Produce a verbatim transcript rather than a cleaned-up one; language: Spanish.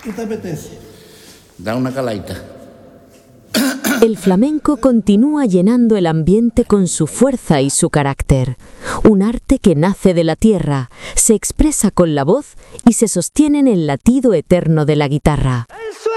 ¿Qué te apetece? Da una calaita. El flamenco continúa llenando el ambiente con su fuerza y su carácter. Un arte que nace de la tierra, se expresa con la voz y se sostiene en el latido eterno de la guitarra.